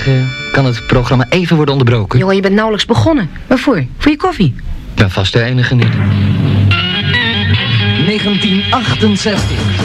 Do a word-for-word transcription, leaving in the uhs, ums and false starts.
Zeg, uh, kan het programma even worden onderbroken? Jongen, je bent nauwelijks begonnen. Waarvoor? Voor je koffie? Ik ben vast de enige niet. negentien achtenzestig.